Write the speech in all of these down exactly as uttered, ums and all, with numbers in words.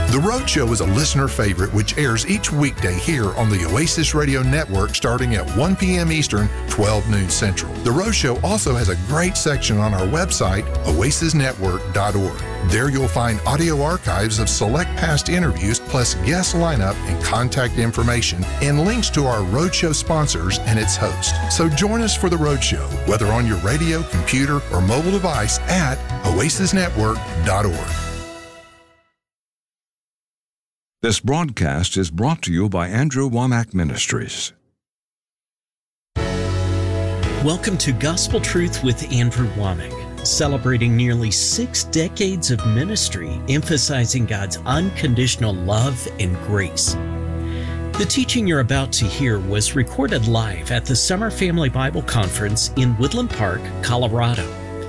The Road Show is a listener favorite which airs each weekday here on the Oasis Radio Network starting at one p.m. Eastern, twelve noon Central. The Road Show also has a great section on our website, oasis network dot org. There you'll find audio archives of select past interviews, plus guest lineup and contact information, and links to our Road Show sponsors and its host. So join us for The Road Show, whether on your radio, computer, or mobile device at oasis network dot org. This broadcast is brought to you by Andrew Womack Ministries. Welcome to Gospel Truth with Andrew Womack, celebrating nearly six decades of ministry, emphasizing God's unconditional love and grace. The teaching you're about to hear was recorded live at the Summer Family Bible Conference in Woodland Park, Colorado.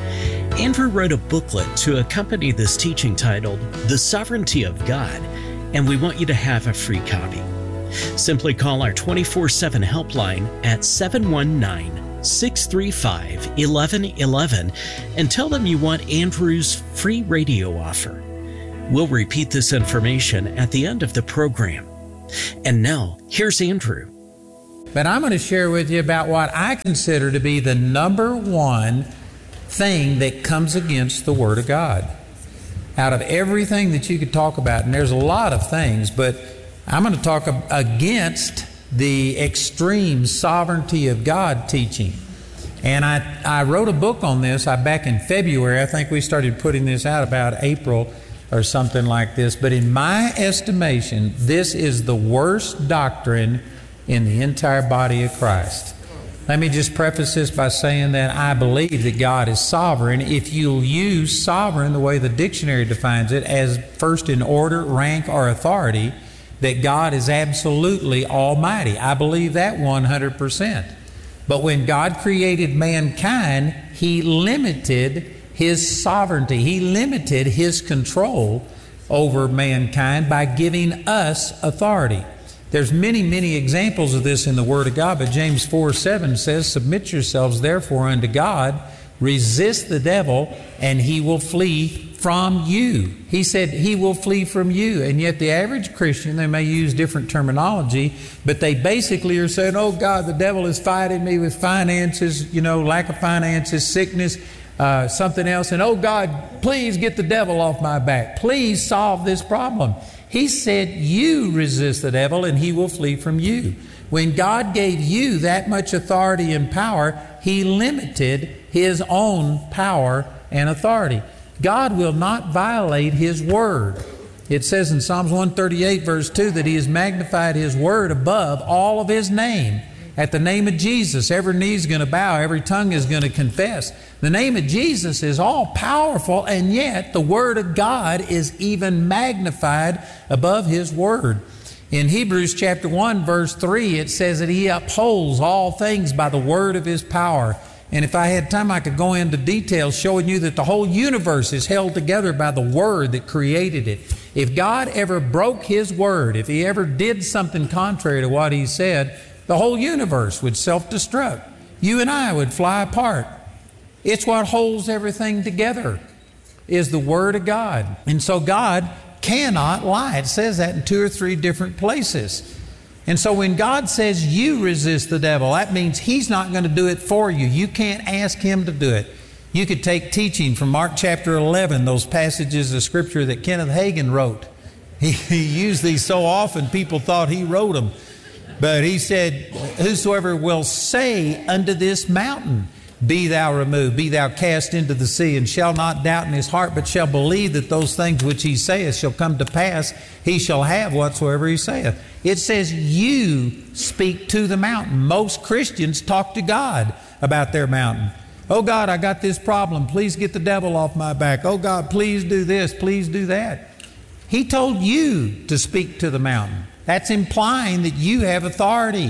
Andrew wrote a booklet to accompany this teaching titled The Sovereignty of God, and we want you to have a free copy. Simply call our twenty-four seven helpline at seven one nine, six three five, one one one one and tell them you want Andrew's free radio offer. We'll repeat this information at the end of the program. And now, here's Andrew. But I'm going to share with you about what I consider to be the number one thing that comes against the Word of God. Out of everything that you could talk about, and there's a lot of things, but I'm going to talk against the extreme sovereignty of God teaching. And I, I wrote a book on this I, back in February. I think we started putting this out about April or something like this. But in my estimation, this is the worst doctrine in the entire body of Christ. Let me just preface this by saying that I believe that God is sovereign. If you'll use sovereign the way the dictionary defines it, as first in order, rank, or authority, that God is absolutely almighty. I believe that one hundred percent. But when God created mankind, He limited His sovereignty. He limited His control over mankind by giving us authority. There's many, many examples of this in the Word of God, but James four seven says, "Submit yourselves therefore unto God, resist the devil, and he will flee from you." He said he will flee from you. And yet the average Christian, they may use different terminology, but they basically are saying, "Oh God, the devil is fighting me with finances, you know, lack of finances, sickness, uh, something else. And oh God, please get the devil off my back. Please solve this problem." He said, you resist the devil and he will flee from you. When God gave you that much authority and power, He limited His own power and authority. God will not violate His word. It says in Psalms one thirty-eight verse two that He has magnified His word above all of His name. At the name of Jesus, every knee is going to bow, every tongue is going to confess. The name of Jesus is all powerful, and yet the Word of God is even magnified above His Word. In Hebrews chapter one, verse three, it says that He upholds all things by the word of His power. And if I had time, I could go into details showing you that the whole universe is held together by the Word that created it. If God ever broke His Word, if He ever did something contrary to what He said, the whole universe would self-destruct. You and I would fly apart. It's what holds everything together, is the Word of God. And so God cannot lie. It says that in two or three different places. And so when God says you resist the devil, that means He's not going to do it for you. You can't ask Him to do it. You could take teaching from Mark chapter eleven, those passages of Scripture that Kenneth Hagin wrote. He, he used these so often, people thought he wrote them. But he said, whosoever will say unto this mountain, be thou removed, be thou cast into the sea, and shall not doubt in his heart, but shall believe that those things which he saith shall come to pass, he shall have whatsoever he saith. It says you speak to the mountain. Most Christians talk to God about their mountain. Oh God, I got this problem. Please get the devil off my back. Oh God, please do this, please do that. He told you to speak to the mountain. That's implying that you have authority.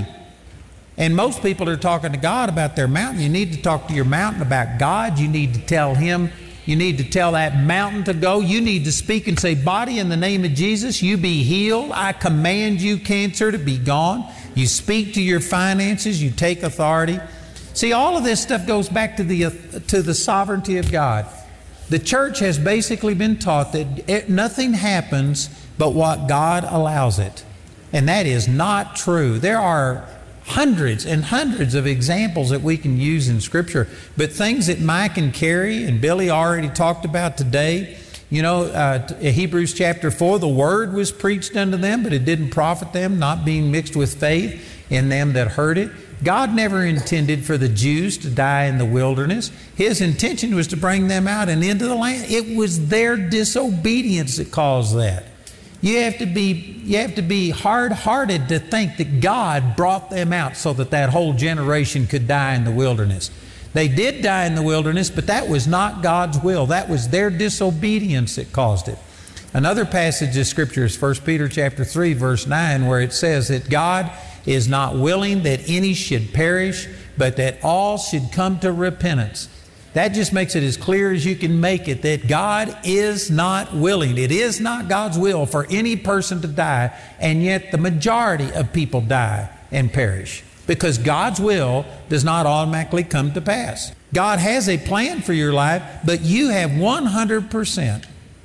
And most people are talking to God about their mountain. You need to talk to your mountain about God. You need to tell Him, you need to tell that mountain to go. You need to speak and say, body, in the name of Jesus, you be healed. I command you, cancer, to be gone. You speak to your finances. You take authority. See, all of this stuff goes back to the, uh, to the sovereignty of God. The church has basically been taught that it, nothing happens but what God allows it. And that is not true. There are hundreds and hundreds of examples that we can use in Scripture, but things that Mike and Carrie and Billy already talked about today. You know, uh, Hebrews chapter four, the word was preached unto them, but it didn't profit them, not being mixed with faith in them that heard it. God never intended for the Jews to die in the wilderness. His intention was to bring them out and into the land. It was their disobedience that caused that. You have to be, you have to be hard-hearted to think that God brought them out so that that whole generation could die in the wilderness. They did die in the wilderness, but that was not God's will. That was their disobedience that caused it. Another passage of Scripture is First Peter chapter three, verse nine, where it says that God is not willing that any should perish, but that all should come to repentance. That just makes it as clear as you can make it that God is not willing. It is not God's will for any person to die, and yet the majority of people die and perish because God's will does not automatically come to pass. God has a plan for your life, but you have one hundred percent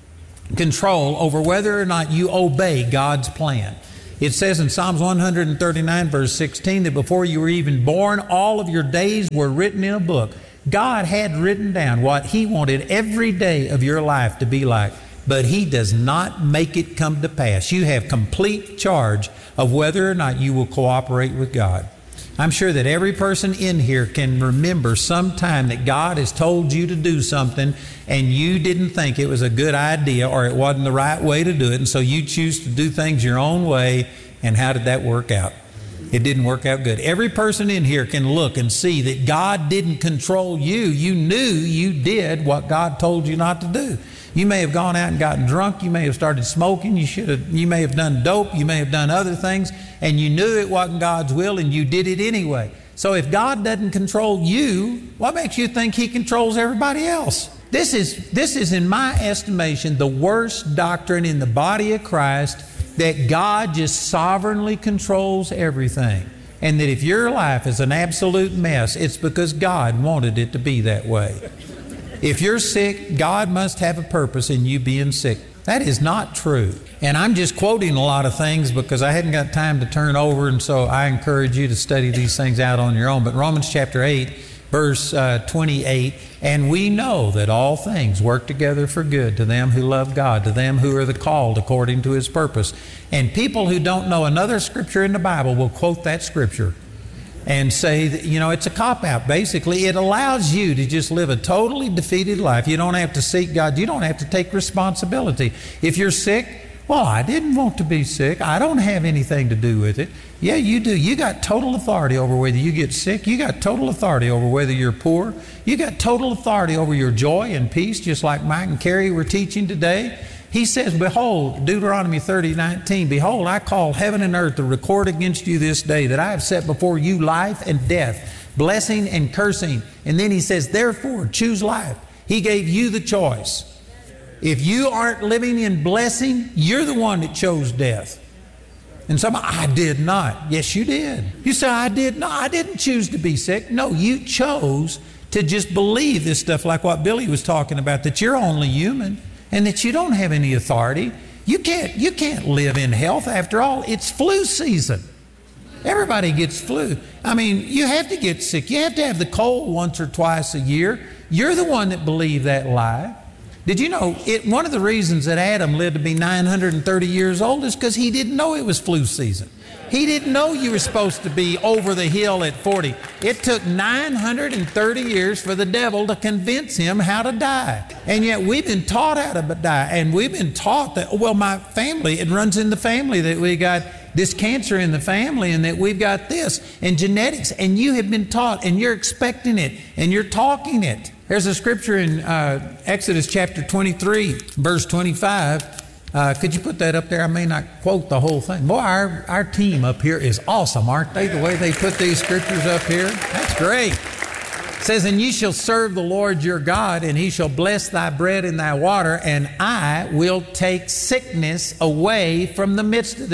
control over whether or not you obey God's plan. It says in Psalms one thirty-nine, verse sixteen, that before you were even born, all of your days were written in a book. God had written down what He wanted every day of your life to be like, but He does not make it come to pass. You have complete charge of whether or not you will cooperate with God. I'm sure that every person in here can remember some time that God has told you to do something and you didn't think it was a good idea or it wasn't the right way to do it, and so you choose to do things your own way. And how did that work out? It didn't work out good. Every person in here can look and see that God didn't control you. You knew you did what God told you not to do. You may have gone out and gotten drunk. You may have started smoking. You should have. You may have done dope. You may have done other things, and you knew it wasn't God's will, and you did it anyway. So if God doesn't control you, what makes you think He controls everybody else? This is this is, in my estimation, the worst doctrine in the body of Christ, that God just sovereignly controls everything, and that if your life is an absolute mess, it's because God wanted it to be that way. If you're sick, God must have a purpose in you being sick. That is not true. And I'm just quoting a lot of things because I hadn't got time to turn over, and so I encourage you to study these things out on your own. But Romans chapter eight, verse uh, twenty-eight, and we know that all things work together for good to them who love God, to them who are the called according to His purpose. And people who don't know another scripture in the Bible will quote that scripture and say that, you know, it's a cop-out. Basically, it allows you to just live a totally defeated life. You don't have to seek God. You don't have to take responsibility. If you're sick, well, I didn't want to be sick. I don't have anything to do with it. Yeah, you do. You got total authority over whether you get sick. You got total authority over whether you're poor. You got total authority over your joy and peace, just like Mike and Carrie were teaching today. He says, behold, Deuteronomy thirty nineteen, behold, I call heaven and earth to record against you this day that I have set before you life and death, blessing and cursing. And then he says, therefore, choose life. He gave you the choice. If you aren't living in blessing, you're the one that chose death. And some, I did not. Yes, you did. You say, I did not. I didn't choose to be sick. No, you chose to just believe this stuff like what Billy was talking about, that you're only human and that you don't have any authority. You can't, you can't live in health. After all, it's flu season. Everybody gets flu. I mean, you have to get sick. You have to have the cold once or twice a year. You're the one that believed that lie. Did you know it? One of the reasons that Adam lived to be nine hundred thirty years old is because he didn't know it was flu season. He didn't know you were supposed to be over the hill at forty. It took nine hundred thirty years for the devil to convince him how to die. And yet we've been taught how to die. And we've been taught that, well, my family, it runs in the family that we got this cancer in the family and that we've got this and genetics. And you have been taught and you're expecting it and you're talking it. There's a scripture in uh, Exodus chapter twenty-three, verse twenty-five. Uh, could you put that up there? I may not quote the whole thing. Boy, our, our team up here is awesome, aren't they? The way they put these scriptures up here. That's great. It says, and ye shall serve the Lord your God, and He shall bless thy bread and thy water, and I will take sickness away from the midst of thee.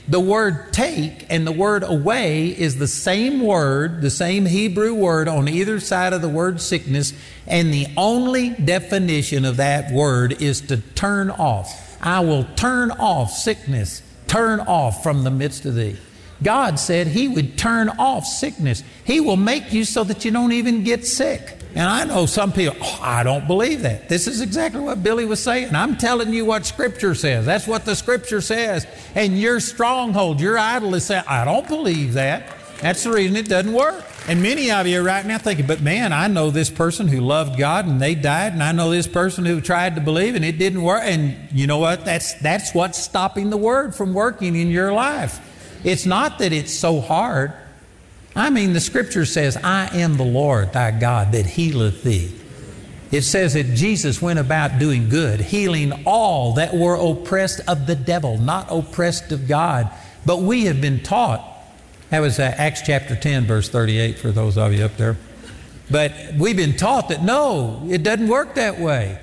The word take and the word away is the same word, the same Hebrew word on either side of the word sickness, and the only definition of that word is to turn off. I will turn off sickness, turn off from the midst of thee. God said He would turn off sickness. He will make you so that you don't even get sick. And I know some people, oh, I don't believe that. This is exactly what Billy was saying. I'm telling you what Scripture says. That's what the Scripture says. And your stronghold, your idol is saying, I don't believe that. That's the reason it doesn't work. And many of you are right now thinking, but man, I know this person who loved God and they died, and I know this person who tried to believe and it didn't work. And you know what? That's, that's what's stopping the Word from working in your life. It's not that it's so hard. I mean, the Scripture says, I am the Lord thy God that healeth thee. It says that Jesus went about doing good, healing all that were oppressed of the devil, not oppressed of God. But we have been taught, that was uh, Acts chapter ten, verse thirty-eight for those of you up there. But we've been taught that no, it doesn't work that way.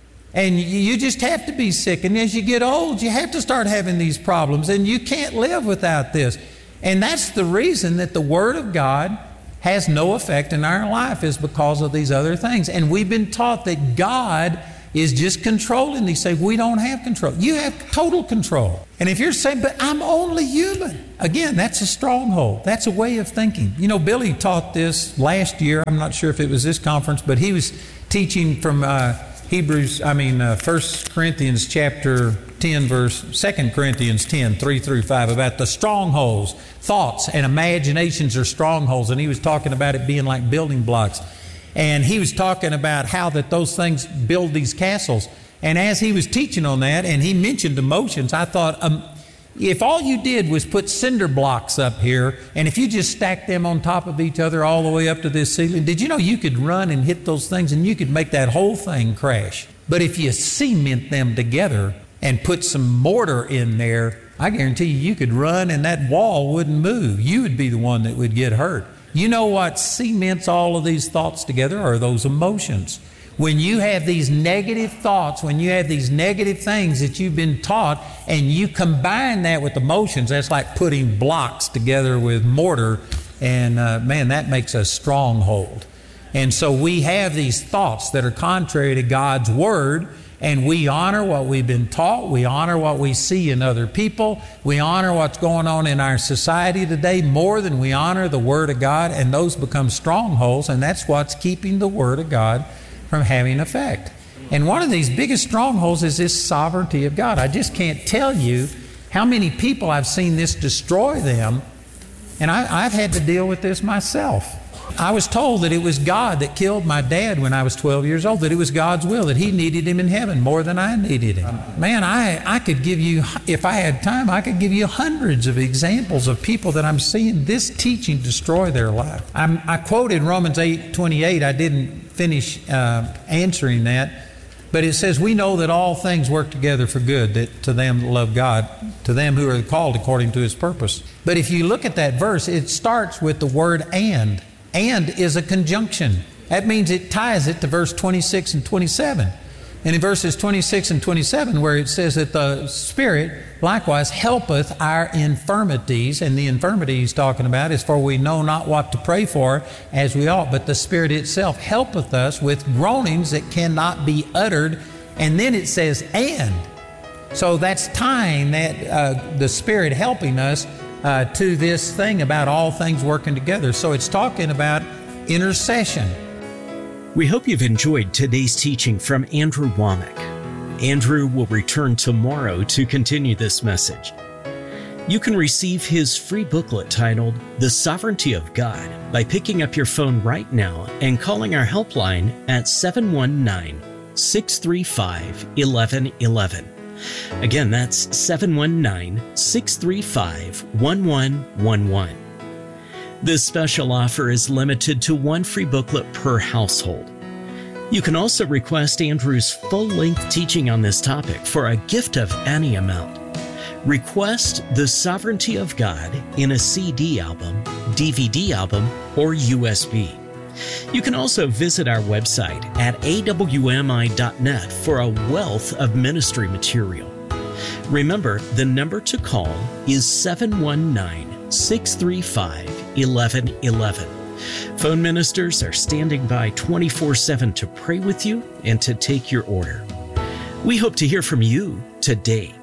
And you just have to be sick. And as you get old, you have to start having these problems. And you can't live without this. And that's the reason that the Word of God has no effect in our life, is because of these other things. And we've been taught that God is just controlling these things. We don't have control. You have total control. And if you're saying, but I'm only human, again, that's a stronghold. That's a way of thinking. You know, Billy taught this last year. I'm not sure if it was this conference, but he was teaching from uh, Hebrews, I mean, uh, First Corinthians chapter ten, verse, Second Corinthians ten, three through five, about the strongholds. Thoughts and imaginations are strongholds, and he was talking about it being like building blocks. And he was talking about how that those things build these castles. And as he was teaching on that, and he mentioned emotions, I thought, um, if all you did was put cinder blocks up here, and if you just stacked them on top of each other all the way up to this ceiling, did you know you could run and hit those things and you could make that whole thing crash? But if you cement them together and put some mortar in there, I guarantee you, you could run and that wall wouldn't move. You would be the one that would get hurt. You know what cements all of these thoughts together are those emotions. When you have these negative thoughts, when you have these negative things that you've been taught, and you combine that with emotions, that's like putting blocks together with mortar, and uh, man, that makes a stronghold. And so we have these thoughts that are contrary to God's Word, and we honor what we've been taught. We honor what we see in other people. We honor what's going on in our society today more than we honor the Word of God, and those become strongholds, and that's what's keeping the Word of God from having effect. And one of these biggest strongholds is this sovereignty of God. I just can't tell you how many people I've seen this destroy them, and I, I've had to deal with this myself. I was told that it was God that killed my dad when I was twelve years old, that it was God's will, that He needed him in heaven more than I needed him. Man, I, I could give you, if I had time, I could give you hundreds of examples of people that I'm seeing this teaching destroy their life. I'm, I quoted Romans eight twenty-eight. I didn't finish uh, answering that, but it says, we know that all things work together for good, that to them that love God, to them who are called according to His purpose. But if you look at that verse, it starts with the word and. And is a conjunction. That means it ties it to verse twenty-six and twenty-seven. And in verses twenty-six and twenty-seven, where it says that the Spirit likewise helpeth our infirmities, and the infirmity he's talking about is, for we know not what to pray for as we ought, but the Spirit itself helpeth us with groanings that cannot be uttered. And then it says and. So that's tying that uh, the Spirit helping us Uh, to this thing about all things working together. So it's talking about intercession. We hope you've enjoyed today's teaching from Andrew Wommack. Andrew will return tomorrow to continue this message. You can receive his free booklet titled The Sovereignty of God by picking up your phone right now and calling our helpline at seven one nine, six three five, one one one one. Again, that's seven one nine, six three five, one one one one. This special offer is limited to one free booklet per household. You can also request Andrew's full-length teaching on this topic for a gift of any amount. Request The Sovereignty of God in a C D album, D V D album, or U S B. You can also visit our website at A W M I dot net for a wealth of ministry material. Remember, the number to call is seven one nine, six three five, one one one one. Phone ministers are standing by twenty-four seven to pray with you and to take your order. We hope to hear from you today.